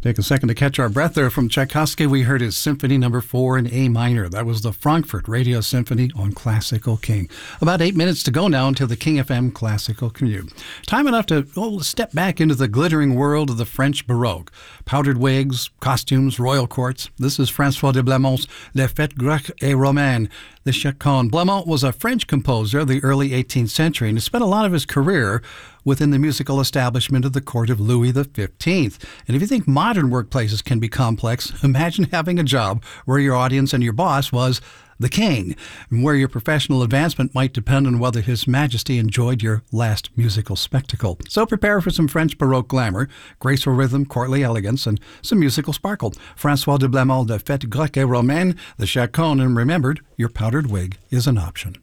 Take a second to catch our breath there. From Tchaikovsky, we heard his Symphony No. 4 in A minor. That was the Frankfurt Radio Symphony on Classical King. About 8 minutes to go now until the King FM Classical Commute. Time enough to step back into the glittering world of the French Baroque. Powdered wigs, costumes, royal courts. This is François de Blamont's Les Fêtes Grecques et Romaines, the Chaconne. Blamont was a French composer of the early 18th century and spent a lot of his career within the musical establishment of the court of Louis XV. And if you think modern workplaces can be complex, imagine having a job where your audience and your boss was the king, and where your professional advancement might depend on whether His Majesty enjoyed your last musical spectacle. So prepare for some French Baroque glamour, graceful rhythm, courtly elegance, and some musical sparkle. François de Blamont, Les Fêtes Grecques et Romaines, the Chaconne, and remembered, your powdered wig is an option.